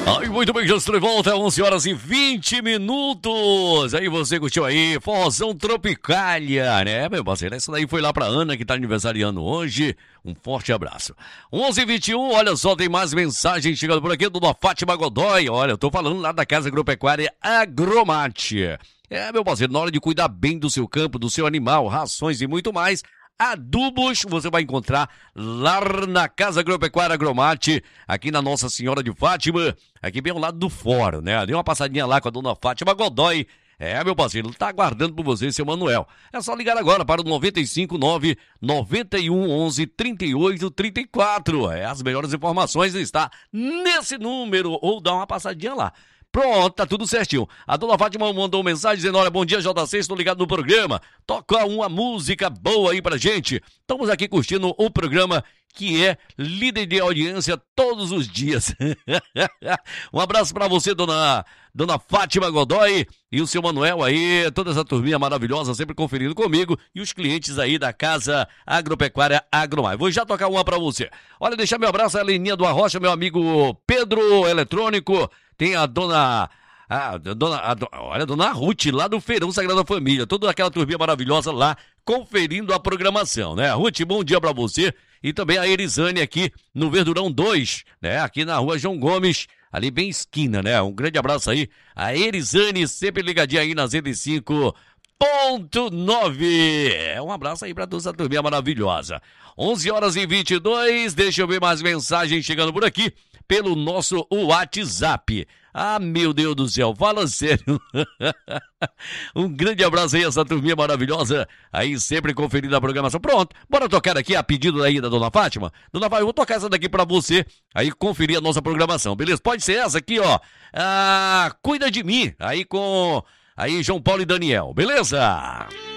Ai, muito bem, já estou de volta, 11 horas e 20 minutos. Aí você curtiu aí, Forrozão Tropicália, né, meu parceiro? Essa daí foi lá pra Ana, que tá aniversariando hoje. Um forte abraço. 11h21, olha só, tem mais mensagem chegando por aqui, Dona Fátima Godoy. Olha, eu tô falando lá da Casa Agropecuária Agromate. É, meu parceiro, na hora de cuidar bem do seu campo, do seu animal, rações e muito mais, adubos você vai encontrar lá na Casa Agropecuária Agromate, aqui na Nossa Senhora de Fátima, aqui bem ao lado do fórum, né? Dê uma passadinha lá com a Dona Fátima Godoy. É, meu parceiro, tá aguardando por você, seu Manuel. É só ligar agora para o 959-9111-3834. É, as melhores informações está nesse número, ou dá uma passadinha lá. Pronto, tá tudo certinho. A Dona Fátima mandou mensagem dizendo, olha, bom dia JC, estou ligado no programa. Toca uma música boa aí pra gente. Estamos aqui curtindo o programa que é líder de audiência todos os dias. Um abraço pra você, Dona Fátima Godoy e o seu Manuel aí, toda essa turminha maravilhosa sempre conferindo comigo e os clientes aí da Casa Agropecuária Agromar. Vou já tocar uma pra você. Olha, deixar meu abraço à Leninha do Arrocha, meu amigo Pedro Eletrônico. Tem a Dona Ruth, lá do Feirão Sagrada Família. Toda aquela turminha maravilhosa lá, conferindo a programação, né? Ruth, bom dia pra você. E também a Erisane aqui no Verdurão 2, né? Aqui na rua João Gomes, ali bem esquina, né? Um grande abraço aí. A Erisane, sempre ligadinha aí na 105.9. Um abraço aí pra toda essa turminha maravilhosa. 11h22, deixa eu ver mais mensagens chegando por aqui pelo nosso WhatsApp. Ah, meu Deus do céu, fala sério. Um grande abraço aí, essa turminha maravilhosa, aí sempre conferindo a programação. Pronto, bora tocar aqui a pedido aí da Dona Fátima. Dona Fátima, eu vou tocar essa daqui pra você, aí conferir a nossa programação, beleza? Pode ser essa aqui, ó. Cuida de mim, aí com aí João Paulo e Daniel, beleza?